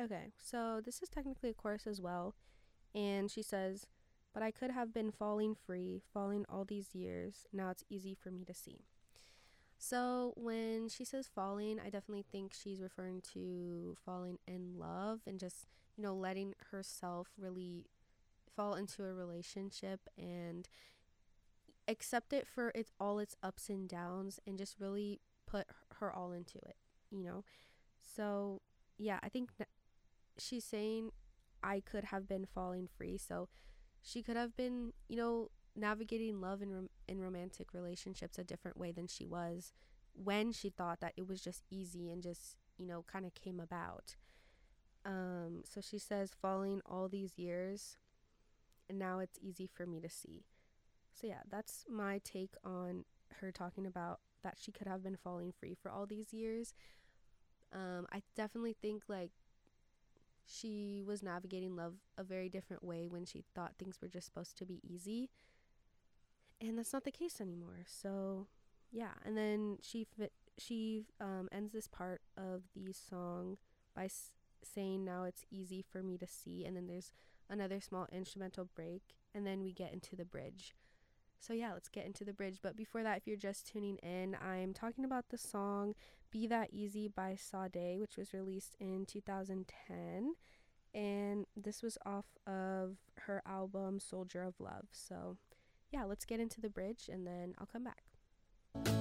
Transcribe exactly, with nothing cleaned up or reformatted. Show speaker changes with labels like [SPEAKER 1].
[SPEAKER 1] Okay, so this is technically a chorus as well. And she says, but I could have been falling free, falling all these years. Now it's easy for me to see. So when she says falling, I definitely think she's referring to falling in love and just, you know, letting herself really fall into a relationship and accept it for its all its ups and downs and just really put her all into it, you know. So yeah, I think she's saying I could have been falling free. So she could have been, you know, navigating love and rom- in romantic relationships a different way than she was when she thought that it was just easy and just, you know, kind of came about. Um, so she says, falling all these years, and now it's easy for me to see. So yeah, that's my take on her talking about that she could have been falling free for all these years. Um, I definitely think like she was navigating love a very different way when she thought things were just supposed to be easy, and that's not the case anymore. So yeah, and then she fi- she um, ends this part of the song by s- saying now it's easy for me to see, and then there's another small instrumental break, and then we get into the bridge. So yeah, let's get into the bridge. But before that, if you're just tuning in, I'm talking about the song Be That Easy by Sade, which was released in two thousand ten. And this was off of her album Soldier of Love. So yeah, let's get into the bridge and then I'll come back.